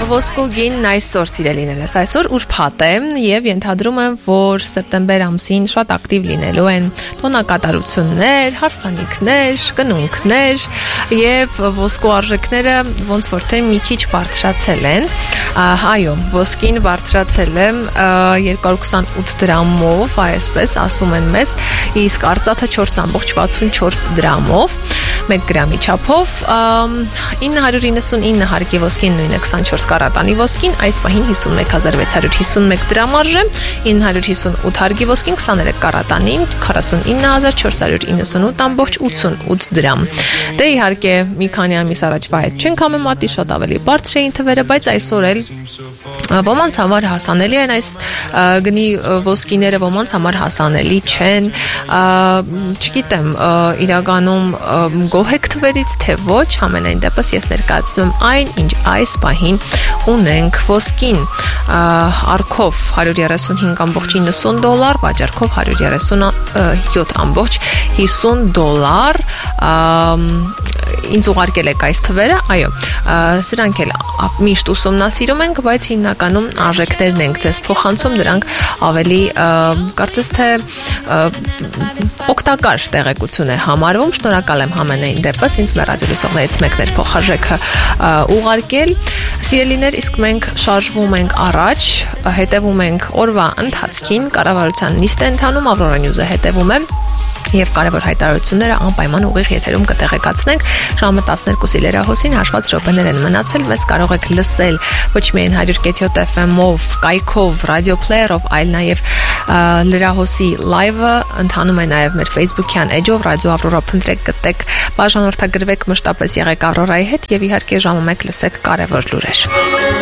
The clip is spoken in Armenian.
ոսկու գինն այսօր սիրելիներս, այսօր ուրբաթ է եւ ենթադրում եմ, որ սեպտեմբեր ամսին շատ ակտիվ լինելու են տոնակատարություններ, հարսանիքներ, կնունքներ եւ ոսկու արժեքները ոնց որ թե մի քիչ բարձրացել են։ Այո, ոսկին բարձրացել է 228 դրամով, այսպես ասում են մեզ, իսկ արծաթը 4.64 դրամով, 1 գրամի չափով, 999 հարկի ոսկին նույնը 24 կարատանի ոսկին այս պահին 51651 դրամ արժե, 958 հարկի ոսկին 23 կարատանին 49498.88 դրամ։ Դե իհարկե մի քանի ամիս առաջվա հետ չենք համեմատի, շատ ավելի բարձր էին թվերը, բայց այսօր էլ ոմանց համար հասանելի են այս գնի ոսկիները, ոմանց համար հասանելի չեն, չգիտեմ, իրականում գոհ եք թվերից, թե ոչ, ամենայն դեպս ես ներկայացնում այն, ինչ այս պահին ունենք ոսկին արքով 135.90 դոլար, վաճառքով 137.50 դոլար, ինձ ուղարկել եք այս թվերը, այո, սրանք էլ միշտ ուսումնասիրում ենք, բայց հիմնականում արժեքներն ենք ձեզ փոխանցում, դրանք ավելի կարծես թե օգտակար տեղեկություն է համարվում, շնորհակալ եմ համենայն դեպս, ինձ մեռածուլուսողներից մեկն էր փոխարժեքը ուղարկել, սիրելիներ, իսկ մենք շարժվում ենք առաջ, հետևում ենք օրվա ընթացքին, կառավարության նիստ է ընթանում, Ավրորա Նյուզը հետևում է եւ կարևոր հայտարարությունները անպայման ուղիղ եթերում կտեղեկացնենք ժամը 12-ի լրահոսին հաշված րոպեներ են մնացել, մեզ կարող եք լսել ոչ միայն 100.7 FM-ով, կայքով, ռադիո պլեյերով, այլ նաեւ լրահոսի լայվը ընթանում է նաեւ մեր Facebook-յան էջով ռադիո Ավրորա փնտրեք գտեք, բաժանորդագրվեք, մշտապես եղեք Ավրորայի հետ եւ իհարկե ժամը 1 լսեք կարևոր լուրեր։